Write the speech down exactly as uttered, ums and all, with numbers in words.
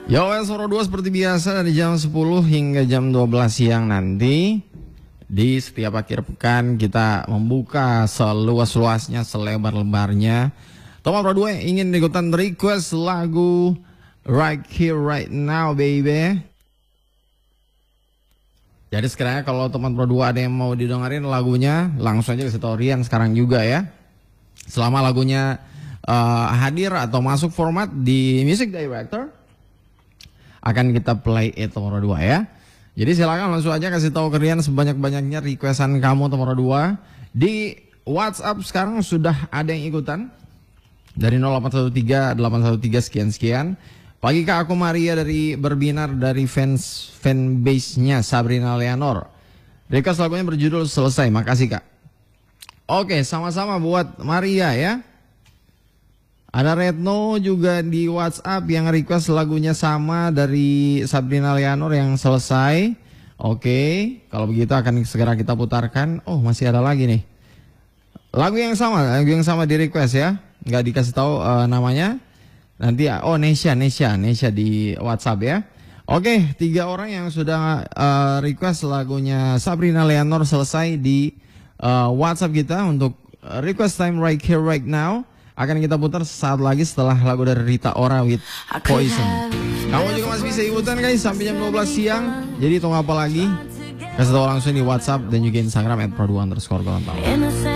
Yo, Soro dua seperti biasa dari jam sepuluh hingga jam dua belas siang nanti. Di setiap akhir pekan kita membuka seluas-luasnya, selebar-lebarnya. Tomar Pro dua ingin ikutan request lagu Right Here Right Now baby. Jadi sekarang kalau teman Pro dua ada yang mau didengerin lagunya, langsung aja kasih tau Rian sekarang juga ya. Selama lagunya uh, hadir atau masuk format di Music Director, akan kita play it Tomoro dua ya. Jadi silakan langsung aja kasih tahu ke Rian sebanyak-banyaknya requestan kamu Tomoro dua. Di WhatsApp sekarang sudah ada yang ikutan dari nol delapan satu tiga delapan satu tiga sekian-sekian. Pagi Kak, aku Maria dari Berbinar dari fans fanbase-nya Sabrina Leonor. Request lagunya berjudul Selesai. Makasih Kak. Oke, sama-sama buat Maria ya. Ada Retno juga di WhatsApp yang request lagunya sama dari Sabrina Leonor yang Selesai. Oke, kalau begitu akan segera kita putarkan. Oh, masih ada lagi nih. Lagu yang sama, lagu yang sama di request ya. Nggak dikasih tahu uh, namanya. Nanti oh Nesha, Nesha, Nesha di WhatsApp ya. Oke, tiga orang yang sudah uh, request lagunya Sabrina Leonor Selesai di uh, WhatsApp kita untuk request time right here right now. Akan kita putar saat lagi setelah lagu dari Rita Ora with Poison. Kamu juga masih bisa ikutan guys sampai jam dua belas siang. Jadi tunggu apa lagi? Kasih tahu langsung di WhatsApp dan juga Instagram at pro dua underscore Gorontalo.